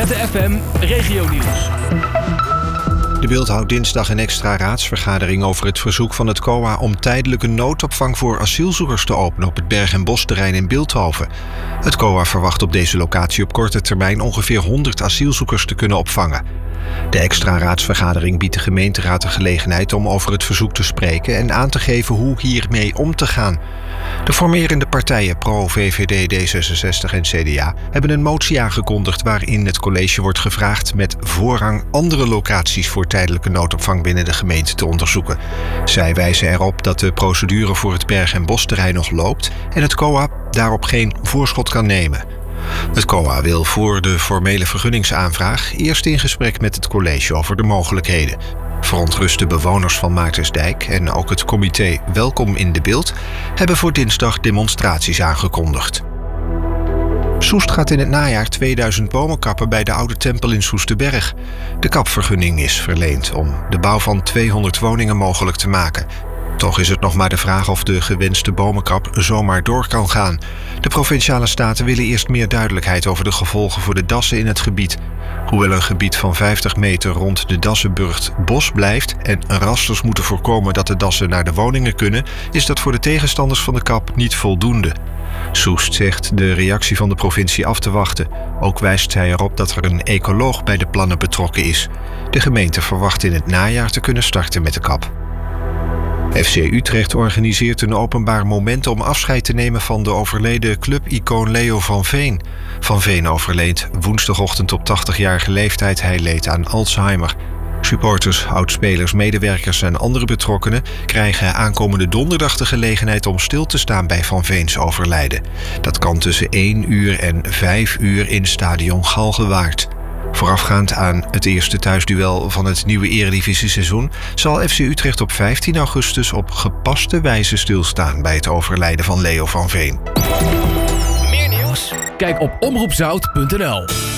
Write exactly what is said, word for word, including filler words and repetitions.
Z F M Regionieuws. De Bilt houdt dinsdag een extra raadsvergadering over het verzoek van het C O A om tijdelijke noodopvang voor asielzoekers te openen op het Berg- en Bosterrein in Bilthoven. Het C O A verwacht op deze locatie op korte termijn ongeveer honderd asielzoekers te kunnen opvangen. De extra raadsvergadering biedt de gemeenteraad de gelegenheid om over het verzoek te spreken en aan te geven hoe hiermee om te gaan. De formerende partijen Pro, V V D, D zesenzestig en C D A hebben een motie aangekondigd waarin het college wordt gevraagd met voorrang andere locaties voor tijdelijke noodopvang binnen de gemeente te onderzoeken. Zij wijzen erop dat de procedure voor het Berg- en Bosterrein nog loopt en het C O A daarop geen voorschot kan nemen. Het C O A wil voor de formele vergunningsaanvraag eerst in gesprek met het college over de mogelijkheden. Verontruste bewoners van Maartensdijk en ook het comité Welkom in de Bilt hebben voor dinsdag demonstraties aangekondigd. Soest gaat in het najaar tweeduizend bomen kappen bij de Oude Tempel in Soesterberg. De kapvergunning is verleend om de bouw van tweehonderd woningen mogelijk te maken. Toch is het nog maar de vraag of de gewenste bomenkap zomaar door kan gaan. De Provinciale Staten willen eerst meer duidelijkheid over de gevolgen voor de dassen in het gebied. Hoewel een gebied van vijftig meter rond de Dassenburgt bos blijft en rasters moeten voorkomen dat de dassen naar de woningen kunnen, is dat voor de tegenstanders van de kap niet voldoende. Soest zegt de reactie van de provincie af te wachten. Ook wijst zij erop dat er een ecoloog bij de plannen betrokken is. De gemeente verwacht in het najaar te kunnen starten met de kap. F C Utrecht organiseert een openbaar moment om afscheid te nemen van de overleden clubicoon Leo van Veen. Van Veen overleed woensdagochtend op tachtigjarige leeftijd. Hij leed aan Alzheimer. Supporters, oudspelers, medewerkers en andere betrokkenen krijgen aankomende donderdag de gelegenheid om stil te staan bij Van Veens overlijden. Dat kan tussen één uur en vijf uur in stadion Galgenwaard. Voorafgaand aan het eerste thuisduel van het nieuwe eredivisieseizoen zal F C Utrecht op vijftien augustus op gepaste wijze stilstaan bij het overlijden van Leo van Veen. Meer nieuws? Kijk op omroep zout punt n l.